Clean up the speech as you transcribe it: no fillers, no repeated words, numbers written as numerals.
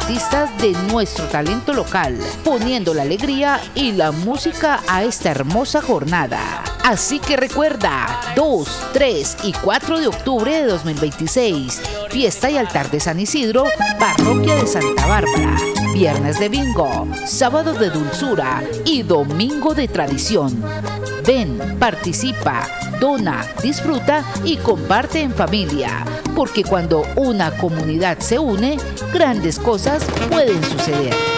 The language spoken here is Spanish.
artistas de nuestro talento local, poniendo la alegría y la música a esta hermosa jornada. Así que recuerda, 2, 3 y 4 de octubre de 2026, fiesta y altar de San Isidro, parroquia de Santa Bárbara. Viernes de bingo, sábado de dulzura y domingo de tradición. Ven, participa, dona, disfruta y comparte en familia, porque cuando una comunidad se une, grandes cosas pueden suceder.